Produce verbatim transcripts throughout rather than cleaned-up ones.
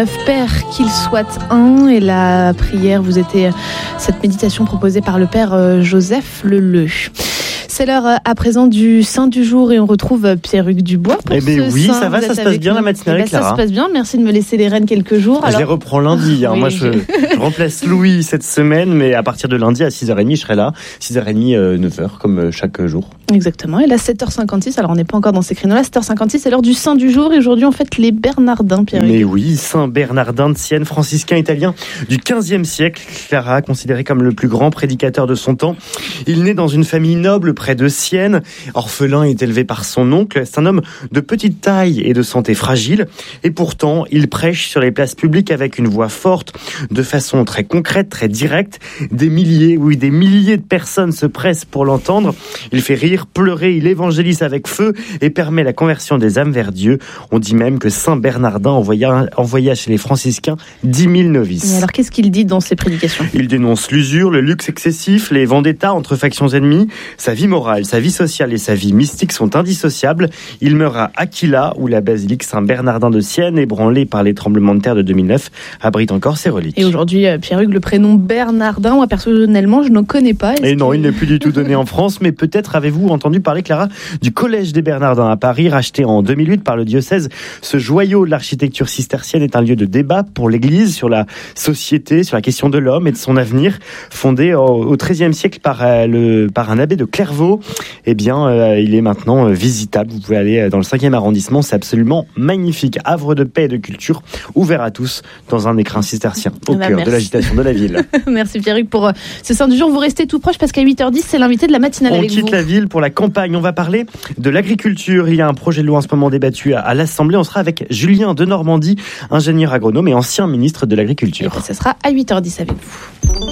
Père, qu'il soit un, et la prière vous était cette méditation proposée par le Père Joseph Leleu. C'est l'heure à présent du Saint du jour et on retrouve Pierre-Hugues Dubois. Pour eh bien ce oui, saint. ça va, ça se passe bien nous. La matinale, eh ben, Clara. Ça se passe bien, merci de me laisser les rênes quelques jours. Alors... Je les reprends lundi, hein. oui, moi je, je remplace Louis cette semaine, mais à partir de lundi à six heures trente, je serai là, six heures trente, neuf heures, comme chaque jour. Exactement, et là sept heures cinquante-six, alors on n'est pas encore dans ces créneaux-là, sept heures cinquante-six, c'est l'heure du Saint du jour et aujourd'hui on fête les Bernardins, Pierre-Hugues. Mais oui, Saint Bernardin de Sienne, franciscain italien du quinzième siècle, Clara, considéré comme le plus grand prédicateur de son temps. Il naît dans une famille noble près de Sienne, orphelin est élevé par son oncle, c'est un homme de petite taille et de santé fragile, et pourtant il prêche sur les places publiques avec une voix forte, de façon très concrète, très directe. Des milliers, oui, des milliers de personnes se pressent pour l'entendre. Il fait rire, pleurer, il évangélise avec feu et permet la conversion des âmes vers Dieu. On dit même que Saint Bernardin envoya, envoya chez les franciscains dix mille novices. Et alors qu'est-ce qu'il dit dans ses prédications ? Il dénonce l'usure, le luxe excessif, les vendettas entre factions ennemies. Sa vie morale, sa vie sociale et sa vie mystique sont indissociables. Il meurt à Aquila, où la basilique Saint-Bernardin de Sienne, ébranlée par les tremblements de terre de deux mille neuf, abrite encore ses reliques. Et aujourd'hui, Pierre-Hugues, le prénom Bernardin, moi personnellement, je n'en connais pas. Est-ce et non, que... il n'est plus du tout donné en France, mais peut-être avez-vous entendu parler, Clara, du Collège des Bernardins à Paris, racheté en deux mille huit par le diocèse. Ce joyau de l'architecture cistercienne est un lieu de débat pour l'Église sur la société, sur la question de l'homme et de son avenir. Fondé au treizième siècle par, euh, le, par un abbé de Clairvaux, eh bien, euh, il est maintenant euh, visitable. Vous pouvez aller dans le cinquième arrondissement, c'est absolument magnifique. Havre de paix et de culture, ouvert à tous dans un écrin cistercien, au bah, cœur merci. de l'agitation de la ville. Merci Pierre-Hugues pour euh, ce Saint du jour. Vous restez tout proche parce qu'à huit heures dix, c'est l'invité de la matinale On avec vous. On quitte la ville pour la campagne. On va parler de l'agriculture. Il y a un projet de loi en ce moment débattu à, à l'Assemblée. On sera avec Julien de Normandie, ingénieur agronome et ancien ministre de l'Agriculture. Et ben, ça sera à huit heures dix avec vous.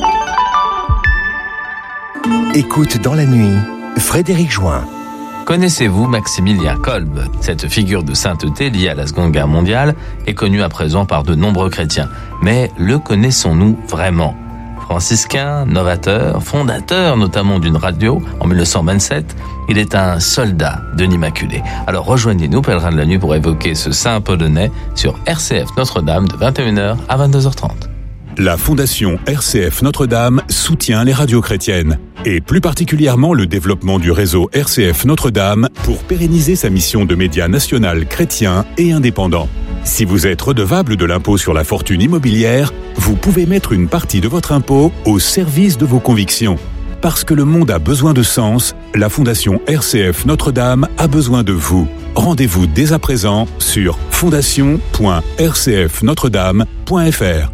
Écoute dans la nuit, Frédéric Join. Connaissez-vous Maximilien Kolbe ? Cette figure de sainteté liée à la Seconde Guerre mondiale est connue à présent par de nombreux chrétiens. Mais le connaissons-nous vraiment ? Franciscain, novateur, fondateur notamment d'une radio en dix-neuf cent vingt-sept, il est un soldat de l'Immaculée. Alors rejoignez-nous, pèlerins de la nuit, pour évoquer ce saint polonais sur R C F Notre-Dame de vingt et une heures à vingt-deux heures trente. La Fondation R C F Notre-Dame soutient les radios chrétiennes et plus particulièrement le développement du réseau R C F Notre-Dame pour pérenniser sa mission de média national chrétien et indépendant. Si vous êtes redevable de l'impôt sur la fortune immobilière, vous pouvez mettre une partie de votre impôt au service de vos convictions. Parce que le monde a besoin de sens, la Fondation R C F Notre-Dame a besoin de vous. Rendez-vous dès à présent sur fondation point r c f notre dame point f r.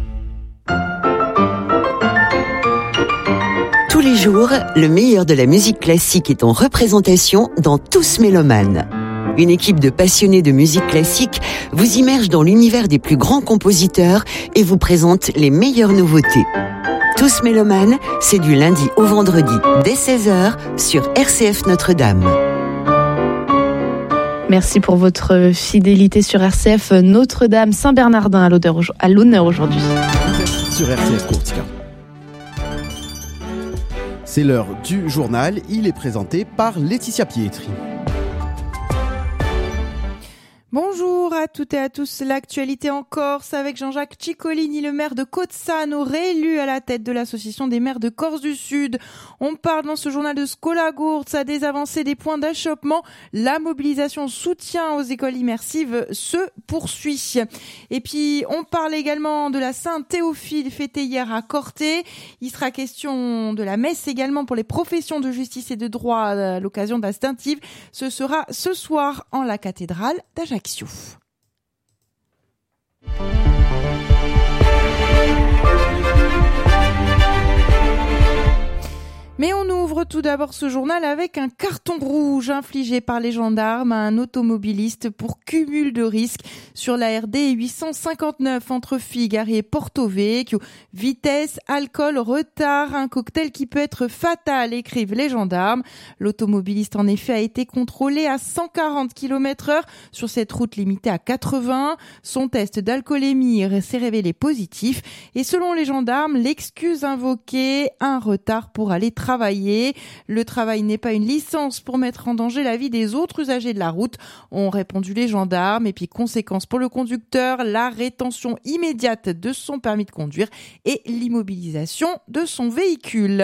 Tous les jours, le meilleur de la musique classique est en représentation dans Tous Mélomanes. Une équipe de passionnés de musique classique vous immerge dans l'univers des plus grands compositeurs et vous présente les meilleures nouveautés. Tous Mélomanes, c'est du lundi au vendredi dès seize heures sur R C F Notre-Dame. Merci pour votre fidélité sur R C F Notre-Dame. Saint-Bernardin à l'honneur aujourd'hui. Sur R C F Courtica. C'est l'heure du journal. Il est présenté par Laetitia Pietri. Bonjour à toutes et à tous. L'actualité en Corse avec Jean-Jacques Ciccolini, le maire de Cozzano, réélu à la tête de l'association des maires de Corse du Sud. On parle dans ce journal de Scola Gourtz, des avancées, des points d'achoppement. La mobilisation soutien aux écoles immersives se poursuit. Et puis, on parle également de la Saint-Théophile fêtée hier à Corté. Il sera question de la messe également pour les professions de justice et de droit à l'occasion d'Astintive. Ce sera ce soir en la cathédrale d'Ajaccio. Mais on ouvre tout d'abord ce journal avec un carton rouge infligé par les gendarmes à un automobiliste pour cumul de risques sur la R D huit cent cinquante-neuf entre Figari et Porto Vecchio. Vitesse, alcool, retard, un cocktail qui peut être fatal, écrivent les gendarmes. L'automobiliste en effet a été contrôlé à cent quarante kilomètres heure sur cette route limitée à quatre-vingts. Son test d'alcoolémie s'est révélé positif et selon les gendarmes, l'excuse invoquée, un retard pour aller travailler. salariés. Le travail n'est pas une licence pour mettre en danger la vie des autres usagers de la route, ont répondu les gendarmes. Et puis, conséquence pour le conducteur, la rétention immédiate de son permis de conduire et l'immobilisation de son véhicule.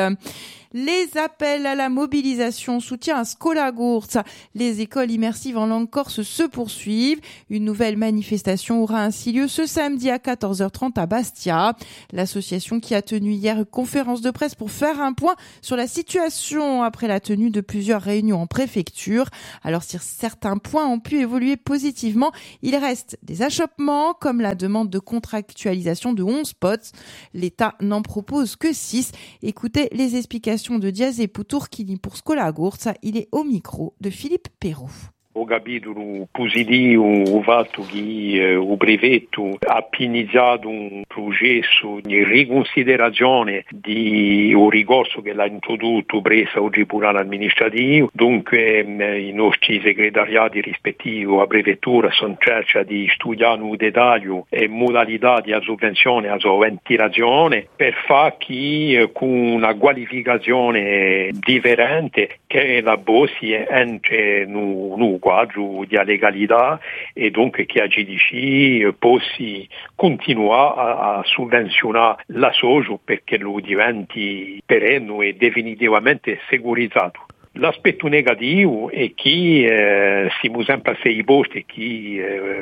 Les appels à la mobilisation, soutien à Skolagourts. Les écoles immersives en langue corse se poursuivent. Une nouvelle manifestation aura ainsi lieu ce samedi à quatorze heures trente à Bastia. L'association qui a tenu hier une conférence de presse pour faire un point sur la situation après la tenue de plusieurs réunions en préfecture. Alors si certains points ont pu évoluer positivement, il reste des achoppements comme la demande de contractualisation de onze postes. L'État n'en propose que six. Écoutez les explications de Diazé Poutourchini pour Skolagourts. Il est au micro de Philippe Perrault. Ho capito positivo o fatto che o brevetto ha iniziato un processo di riconsiderazione di un ricorso che l'ha introdotto presso il Tribunale amministrativo. Dunque i nostri segretariati rispettivi a prefettura sono cerca di studiare in dettaglio e modalità di sovvenzione a ventilazione per far che con una qualificazione differente che la bossi entre no quadro di legalità e dunque che A G D C possa continuare a, a sovvenzionare la socio perché lo diventi perenne e definitivamente securizzato. L'aspetto negativo è che eh, siamo sempre a sei posti che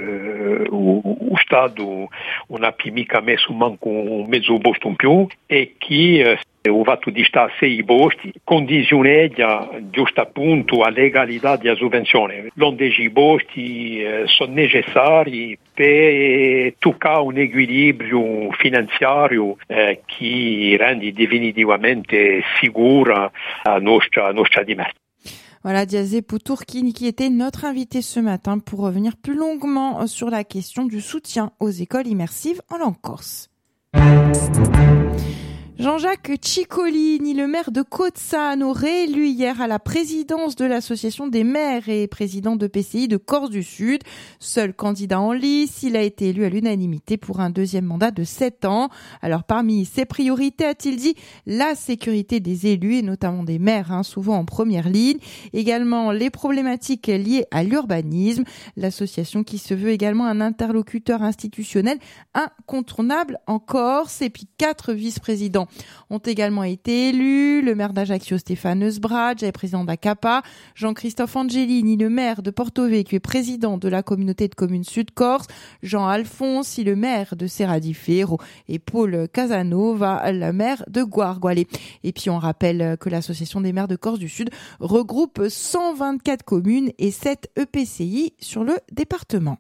eh, lo Stato non ha più mica messo manco un mezzo posto in più e che eh, o fatto di stare a sei posti condizioneggia giusto appunto a legalità di sovvenzione. L'onde i posti eh, sono necessari per toccare un equilibrio finanziario eh, che rende definitivamente sicura la nostra, nostra dimessa. Voilà, Diazé Poutourchini qui était notre invité ce matin pour revenir plus longuement sur la question du soutien aux écoles immersives en langue corse. Jean-Jacques Ciccolini, le maire de Cozzano, réélu hier à la présidence de l'association des maires et président de P C I de Corse du Sud. Seul candidat en lice, il a été élu à l'unanimité pour un deuxième mandat de sept ans. Alors parmi ses priorités, a-t-il dit, la sécurité des élus et notamment des maires, hein, souvent en première ligne. Également les problématiques liées à l'urbanisme. L'association qui se veut également un interlocuteur institutionnel incontournable en Corse. Et puis quatre vice-présidents ont également été élus. Le maire d'Ajaccio, Stéphane Eusbradge, est président d'Acapa. Jean-Christophe Angelini, le maire de Porto Vecchio, président de la communauté de communes Sud-Corse. Jean Alfonsi, le maire de Serra di Ferro. Et Paul Casanova, le maire de Guarguale. Et puis on rappelle que l'association des maires de Corse du Sud regroupe cent vingt-quatre communes et sept E P C I sur le département.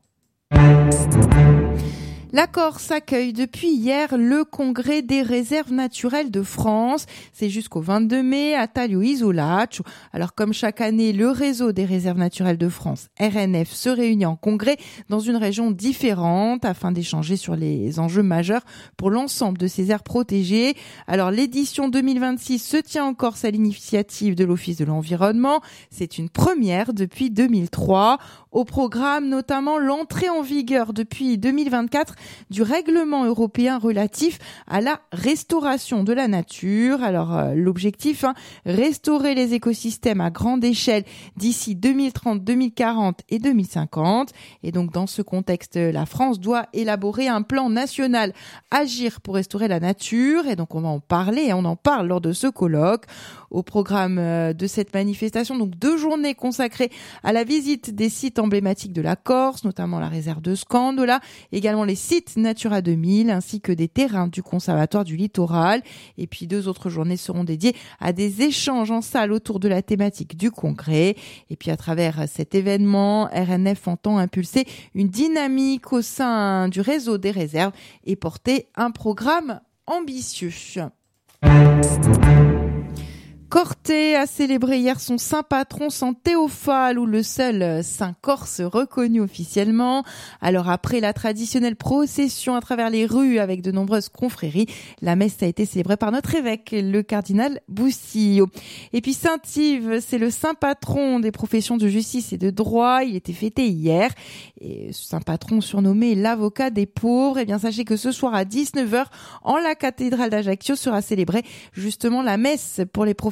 La Corse accueille depuis hier le congrès des réserves naturelles de France. C'est jusqu'au vingt-deux mai à Taglio Isolaccio. Alors comme chaque année, le réseau des réserves naturelles de France, R N F, se réunit en congrès dans une région différente afin d'échanger sur les enjeux majeurs pour l'ensemble de ces aires protégées. Alors l'édition deux mille vingt-six se tient en Corse à l'initiative de l'Office de l'environnement. C'est une première depuis deux mille trois. Au programme notamment l'entrée en vigueur depuis deux mille vingt-quatre du règlement européen relatif à la restauration de la nature. Alors euh, l'objectif, hein, restaurer les écosystèmes à grande échelle d'ici deux mille trente, deux mille quarante et deux mille cinquante. Et donc dans ce contexte, la France doit élaborer un plan national Agir pour restaurer la nature. Et donc on va en parler et on en parle lors de ce colloque. Au programme de cette manifestation, donc deux journées consacrées à la visite des sites emblématiques de la Corse, notamment la réserve de Scandola, également les sites Natura deux mille, ainsi que des terrains du Conservatoire du Littoral. Et puis deux autres journées seront dédiées à des échanges en salle autour de la thématique du congrès. Et puis à travers cet événement, R N F entend impulser une dynamique au sein du réseau des réserves et porter un programme ambitieux. Corté a célébré hier son saint patron, San Théophale, ou le seul saint corse reconnu officiellement. Alors après la traditionnelle procession à travers les rues avec de nombreuses confréries, la messe a été célébrée par notre évêque, le cardinal Boussillot. Et puis Saint-Yves, c'est le saint patron des professions de justice et de droit. Il était fêté hier. Et ce saint patron surnommé l'avocat des pauvres. Et bien sachez que ce soir à dix-neuf heures, en la cathédrale d'Ajaccio sera célébrée justement la messe pour les professions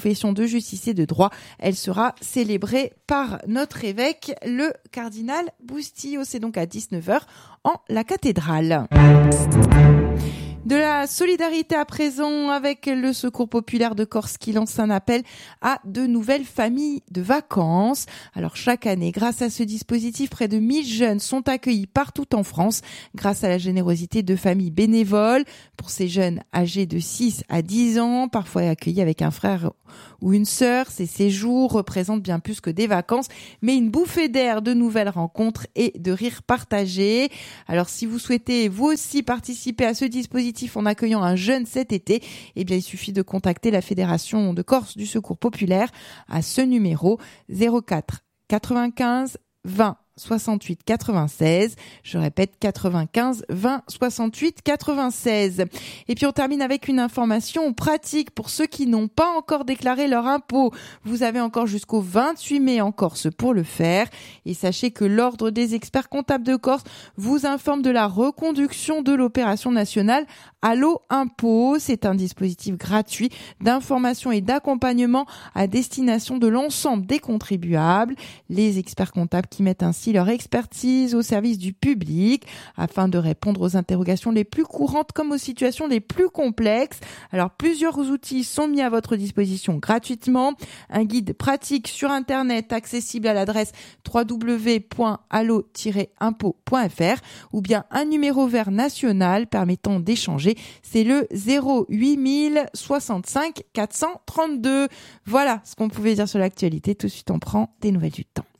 profession de justice et de droit. Elle sera célébrée par notre évêque, le cardinal Bustillo. C'est donc à dix-neuf heures en la cathédrale. De la solidarité à présent avec le Secours populaire de Corse qui lance un appel à de nouvelles familles de vacances. Alors chaque année, grâce à ce dispositif, près de mille jeunes sont accueillis partout en France grâce à la générosité de familles bénévoles. Pour ces jeunes âgés de six à dix ans, parfois accueillis avec un frère ou une sœur, ces séjours représentent bien plus que des vacances, mais une bouffée d'air, de nouvelles rencontres et de rires partagés. Alors si vous souhaitez vous aussi participer à ce dispositif en accueillant un jeune cet été, eh bien il suffit de contacter la Fédération de Corse du Secours populaire à ce numéro zéro quatre quatre-vingt-quinze vingt soixante-huit quatre-vingt-seize. Je répète, quatre-vingt-quinze vingt soixante-huit quatre-vingt-seize. Et puis on termine avec une information pratique pour ceux qui n'ont pas encore déclaré leur impôt. Vous avez encore jusqu'au vingt-huit mai en Corse pour le faire. Et sachez que l'Ordre des experts comptables de Corse vous informe de la reconduction de l'opération nationale Allo Impôt. C'est un dispositif gratuit d'information et d'accompagnement à destination de l'ensemble des contribuables. Les experts comptables qui mettent ainsi leur expertise au service du public afin de répondre aux interrogations les plus courantes comme aux situations les plus complexes. Alors plusieurs outils sont mis à votre disposition gratuitement. Un guide pratique sur internet accessible à l'adresse w w w point allo tiret impôt point f r ou bien un numéro vert national permettant d'échanger. C'est le zéro huit mille soixante-cinq quatre cent trente-deux. Voilà ce qu'on pouvait dire sur l'actualité. Tout de suite, on prend des nouvelles du temps.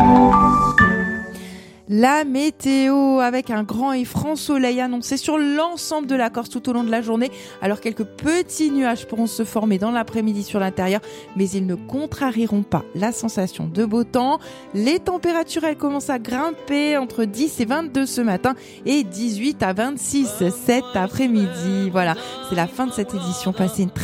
La météo avec un grand et franc soleil annoncé sur l'ensemble de la Corse tout au long de la journée. Alors quelques petits nuages pourront se former dans l'après-midi sur l'intérieur, mais ils ne contrarieront pas la sensation de beau temps. Les températures, elles commencent à grimper entre dix et vingt-deux ce matin et dix-huit à vingt-six cet après-midi. Voilà, c'est la fin de cette édition. Passez une très